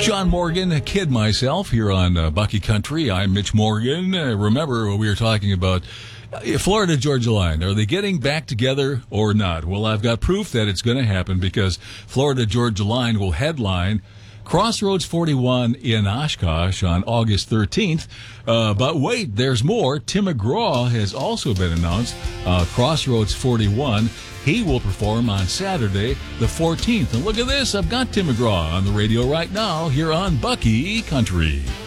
John Morgan, a kid myself, here on Bucky Country. I'm Mitch Morgan. Remember, we were talking about Florida Georgia Line. Are they getting back together or not? Well, I've got proof that it's going to happen because Florida Georgia Line will headline Crossroads 41 in Oshkosh on August 13th. But wait, there's more. Tim McGraw has also been announced. Crossroads 41. He will perform on Saturday, the 14th. And look at this. I've got Tim McGraw on the radio right now here on Bucky Country.